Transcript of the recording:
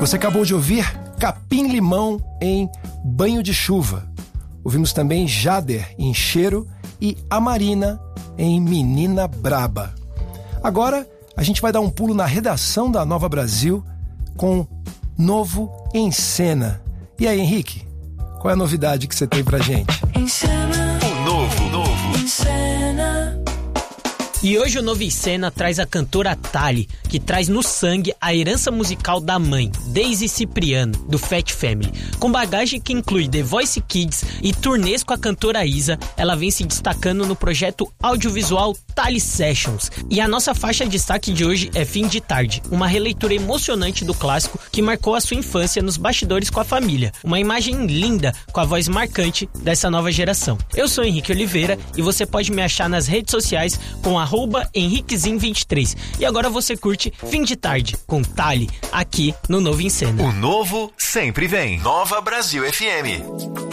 Você acabou de ouvir Capim Limão em Banho de Chuva. Ouvimos também Jader em Cheiro e a Marina em Menina Braba. Agora a gente vai dar um pulo na redação da Nova Brasil com Novo em Cena. E aí, Henrique, qual é a novidade que você tem pra gente? Em cena, O novo em cena. E hoje o Novo em Cena traz a cantora Thaly, que traz no sangue a herança musical da mãe, Daisy Cipriano, do Fat Family. Com bagagem que inclui The Voice Kids e turnês com a cantora Isa, ela vem se destacando no projeto audiovisual Thaly Sessions. E a nossa faixa de destaque de hoje é Fim de Tarde, uma releitura emocionante do clássico que marcou a sua infância nos bastidores com a família. Uma imagem linda com a voz marcante dessa nova geração. Eu sou Henrique Oliveira e você pode me achar nas redes sociais com @HenriqueZin23. E agora você curte Fim de Tarde com Thaly aqui no Novo em Cena. O novo sempre vem. Nova Brasil FM.